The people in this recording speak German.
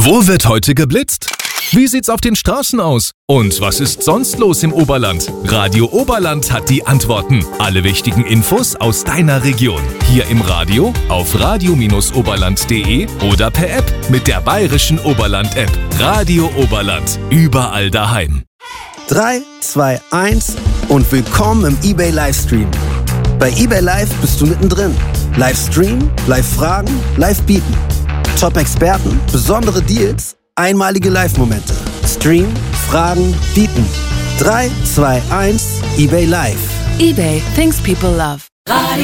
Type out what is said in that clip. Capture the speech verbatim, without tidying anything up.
Wo wird heute geblitzt? Wie sieht's auf den Straßen aus? Und was ist sonst los im Oberland? Radio Oberland hat die Antworten. Alle wichtigen Infos aus deiner Region. Hier im Radio, auf radio oberland punkt de oder per App mit der Bayerischen Oberland-App. Radio Oberland. Überall daheim. drei, zwei, eins und willkommen im eBay Livestream. Bei eBay Live bist du mittendrin. Livestream, Live-Fragen, Live-Bieten. Top-Experten, besondere Deals, einmalige Live-Momente. Stream, Fragen, Bieten. drei, zwei, eins, eBay Live. eBay, things people love. Radio